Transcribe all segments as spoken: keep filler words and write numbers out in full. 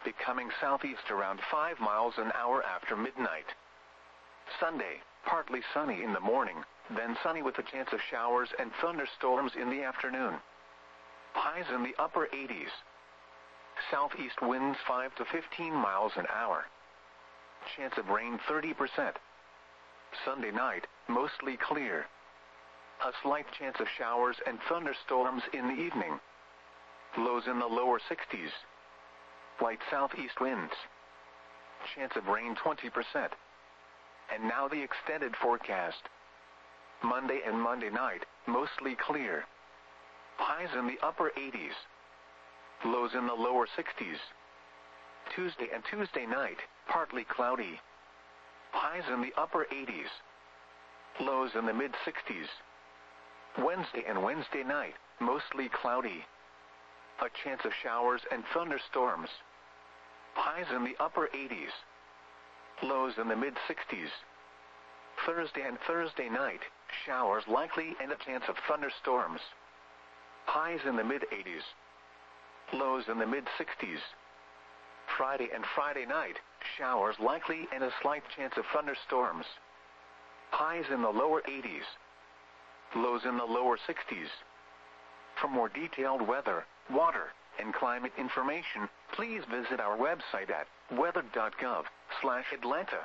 becoming southeast around five miles an hour after midnight. Sunday, partly sunny in the morning, then sunny with a chance of showers and thunderstorms in the afternoon. Highs in the upper eighties. Southeast winds five to fifteen miles an hour. Chance of rain thirty percent. Sunday night, mostly clear. A slight chance of showers and thunderstorms in the evening. Lows in the lower sixties. Light southeast winds. Chance of rain twenty percent. And now the extended forecast. Monday and Monday night, mostly clear. Highs in the upper eighties. Lows in the lower sixties. Tuesday and Tuesday night, partly cloudy. Highs in the upper eighties. Lows in the mid-sixties. Wednesday and Wednesday night, mostly cloudy. A chance of showers and thunderstorms. Highs in the upper eighties. Lows in the mid-sixties. Thursday and Thursday night, showers likely and a chance of thunderstorms. Highs in the mid-eighties. Lows in the mid-sixties. Friday and Friday night, showers likely and a slight chance of thunderstorms. Highs in the lower eighties. Lows in the lower sixties. For more detailed weather, water, and climate information, please visit our website at weather dot gov slash Atlanta.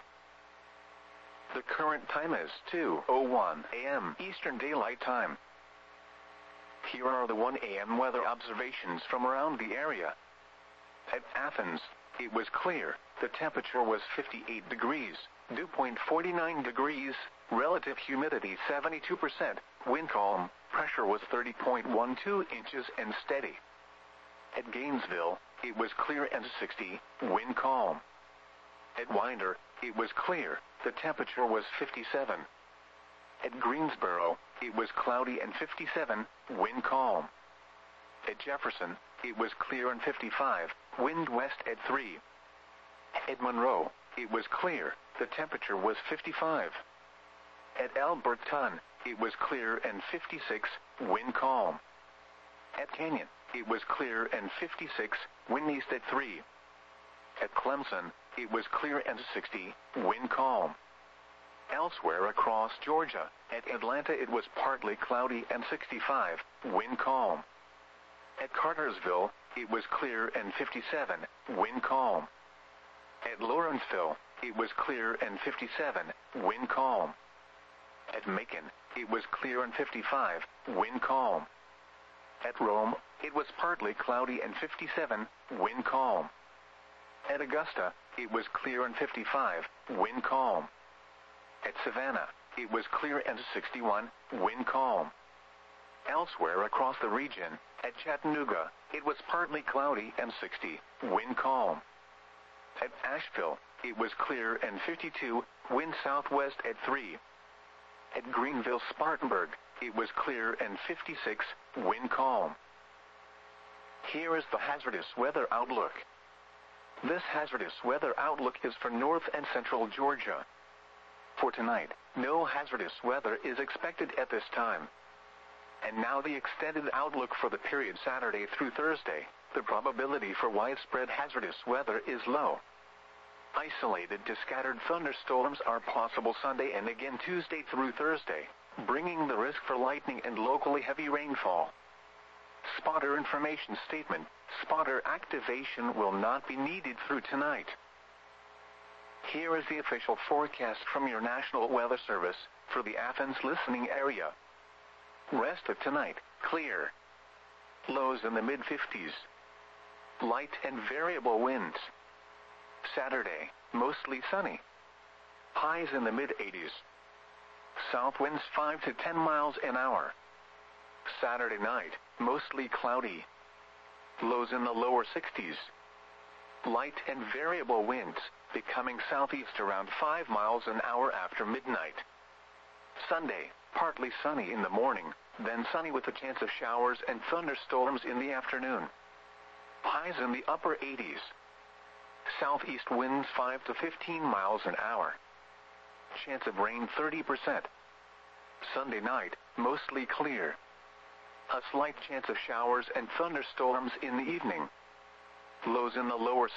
The current time is two oh one a m Eastern Daylight Time. Here are the one a m weather observations from around the area. At Athens, it was clear. The temperature was fifty-eight degrees, dew point forty-nine degrees, relative humidity seventy-two percent, wind calm, pressure was thirty point one two inches and steady. At Gainesville, it was clear and sixty, wind calm. At Winder, it was clear, the temperature was fifty-seven. At Greensboro, it was cloudy and fifty-seven, wind calm. At Jefferson, it was clear and fifty-five, wind west at three. At Monroe, it was clear, the temperature was fifty-five. At Alberton, it was clear and fifty-six, wind calm. At Canyon, it was clear and fifty-six, wind east at three. At Clemson, it was clear and sixty, wind calm. Elsewhere across Georgia, at Atlanta it was partly cloudy and sixty-five, wind calm. At Cartersville, it was clear and fifty-seven, wind calm. At Lawrenceville, it was clear and fifty-seven, wind calm. At Macon, it was clear and fifty-five, wind calm. At Rome, it was partly cloudy and fifty-seven, wind calm. At Augusta, it was clear and fifty-five, wind calm. At Savannah, it was clear and sixty-one, wind calm. Elsewhere across the region, at Chattanooga, it was partly cloudy and sixty, wind calm. At Asheville, it was clear and fifty-two, wind southwest at three. At Greenville-Spartanburg, it was clear and fifty-six, wind calm. Here is the hazardous weather outlook. This hazardous weather outlook is for north and central Georgia. For tonight, no hazardous weather is expected at this time. And now the extended outlook for the period Saturday through Thursday. The probability for widespread hazardous weather is low. Isolated to scattered thunderstorms are possible Sunday and again Tuesday through Thursday, bringing the risk for lightning and locally heavy rainfall. Spotter information statement: spotter activation will not be needed through tonight. Here is the official forecast from your National Weather Service for the Athens listening area. Rest of tonight, clear. Lows in the mid-fifties. Light and variable winds. Saturday, mostly sunny. Highs in the mid-eighties. South winds five to ten miles an hour. Saturday night, mostly cloudy. Lows in the lower sixties. Light and variable winds, becoming southeast around five miles an hour after midnight. Sunday, partly sunny in the morning, then sunny with a chance of showers and thunderstorms in the afternoon. Highs in the upper eighties. Southeast winds five to fifteen miles an hour. Chance of rain thirty percent. Sunday night, mostly clear. A slight chance of showers and thunderstorms in the evening. Lows in the lower